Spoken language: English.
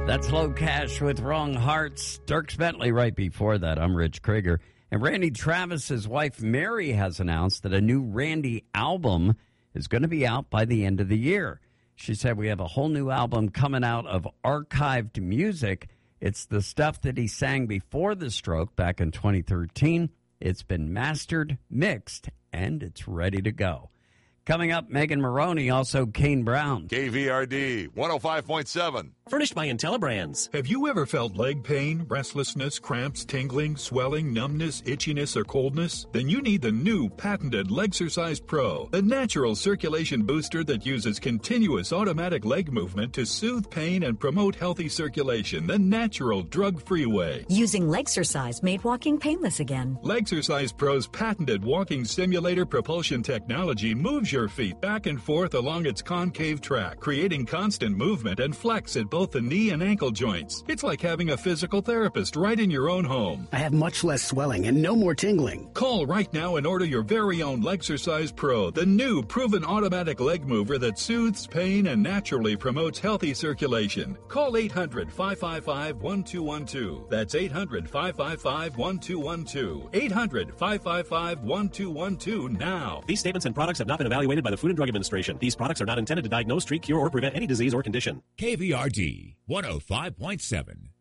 That's Low Cash with Wrong Hearts. Dierks Bentley right before that. I'm Rich Krieger. And Randy Travis's wife, Mary, has announced that a new Randy album is going to be out by the end of the year. She said, we have a whole new album coming out of archived music. It's the stuff that he sang before the stroke back in 2013. It's been mastered, mixed, and it's ready to go. Coming up, Megan Maroney, also Kane Brown. KVRD 105.7. Furnished by IntelliBrands. Have you ever felt leg pain, restlessness, cramps, tingling, swelling, numbness, itchiness, or coldness? Then you need the new patented Legsercise Pro, the natural circulation booster that uses continuous automatic leg movement to soothe pain and promote healthy circulation the natural drug-free way. Using Legsercise made walking painless again. Legsercise Pro's patented walking simulator propulsion technology moves your feet back and forth along its concave track, creating constant movement and flex at both the knee and ankle joints. It's like having a physical therapist right in your own home. I have much less swelling and no more tingling. Call right now and order your very own Legsercise Pro, the new proven automatic leg mover that soothes pain and naturally promotes healthy circulation. Call 800-555-1212. That's 800-555-1212. 800-555-1212 now. These statements and products have not been evaluated by the Food and Drug Administration. These products are not intended to diagnose, treat, cure, or prevent any disease or condition. KVRD 105.7.